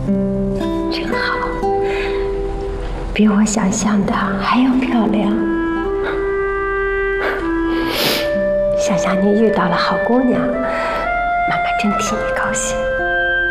真好，比我想象的还要漂亮。想想你遇到了好姑娘，妈妈真替你高兴。